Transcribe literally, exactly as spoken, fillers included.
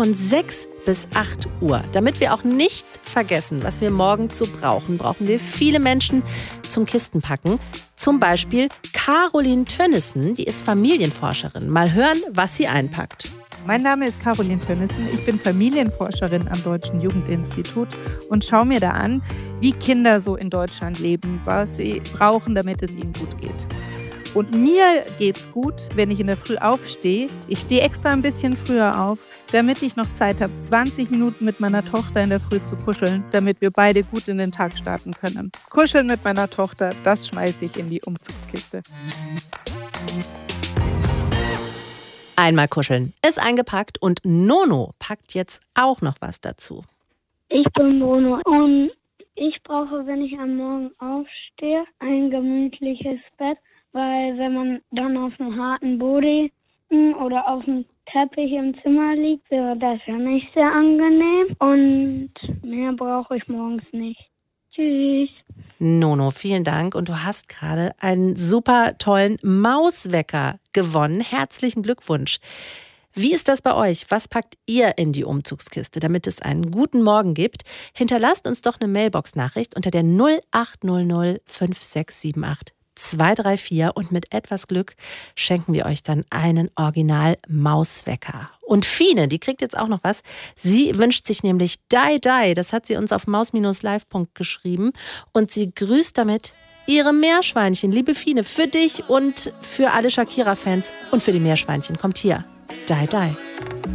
von sechs bis acht Uhr. Damit wir auch nicht vergessen, was wir morgen zu brauchen, brauchen wir viele Menschen zum Kistenpacken. Zum Beispiel Caroline Tönnissen, die ist Familienforscherin. Mal hören, was sie einpackt. Mein Name ist Caroline Tönnissen. Ich bin Familienforscherin am Deutschen Jugendinstitut und schaue mir da an, wie Kinder so in Deutschland leben, was sie brauchen, damit es ihnen gut geht. Und mir geht's gut, wenn ich in der Früh aufstehe. Ich stehe extra ein bisschen früher auf, damit ich noch Zeit habe, zwanzig Minuten mit meiner Tochter in der Früh zu kuscheln, damit wir beide gut in den Tag starten können. Kuscheln mit meiner Tochter, das schmeiße ich in die Umzugskiste. Einmal kuscheln ist eingepackt und Nono packt jetzt auch noch was dazu. Ich bin Nono und ich brauche, wenn ich am Morgen aufstehe, ein gemütliches Bett. Weil wenn man dann auf einem harten Boden oder auf dem Teppich im Zimmer liegt, wäre das ja nicht sehr angenehm. Und mehr brauche ich morgens nicht. Tschüss. Nono, vielen Dank. Und du hast gerade einen super tollen Mauswecker gewonnen. Herzlichen Glückwunsch. Wie ist das bei euch? Was packt ihr in die Umzugskiste, damit es einen guten Morgen gibt? Hinterlasst uns doch eine Mailbox-Nachricht unter der null acht null null fünf sechs sieben acht zwei drei vier und mit etwas Glück schenken wir euch dann einen Original-Mauswecker. Und Fine, die kriegt jetzt auch noch was. Sie wünscht sich nämlich Die Die. Das hat sie uns auf maus Bindestrich live Punkt geschrieben. Und sie grüßt damit ihre Meerschweinchen. Liebe Fine, für dich und für alle Shakira-Fans und für die Meerschweinchen kommt hier Die Die.